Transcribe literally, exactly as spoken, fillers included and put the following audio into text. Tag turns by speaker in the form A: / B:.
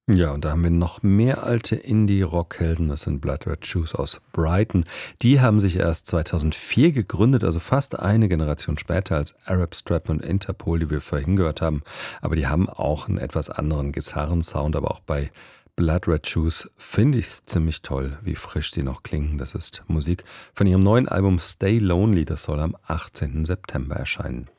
A: Ja, und da haben wir noch mehr alte Indie-Rock-Helden. Das sind Blood Red Shoes aus Brighton. Die haben sich erst zweitausendvier gegründet, also fast eine Generation später als Arab Strap und Interpol, die wir vorhin gehört haben. Aber die haben auch einen etwas anderen Gitarrensound. Aber auch bei Blood Red Shoes finde ich es ziemlich toll, wie frisch sie noch klingen. Das ist Musik von ihrem neuen Album Stay Lonely. Das soll am achtzehnten September erscheinen.